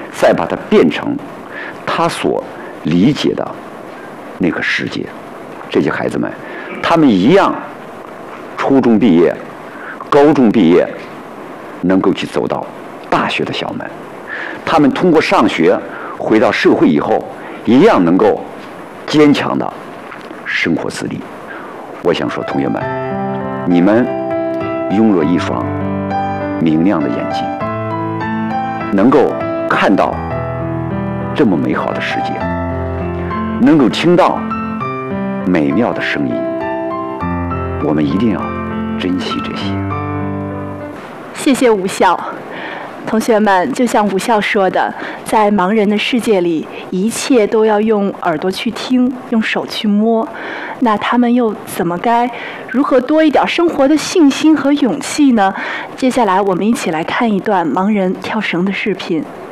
再把它变成他所理解的那个世界。这些孩子们，他们一样，初中毕业、高中毕业，能够去走到大学的校门。他们通过上学回到社会以后，一样能够坚强的生活自理。我想说，同学们，你们拥有一双明亮的眼睛，能够看到这么美好的世界，能够听到美妙的声音，我们一定要珍惜这些。 谢谢武校。同学们，就像武校说的，在盲人的世界里，一切都要用耳朵去听，用手去摸。那他们又如何多一点生活的信心和勇气呢？接下来我们一起来看一段盲人跳绳的视频。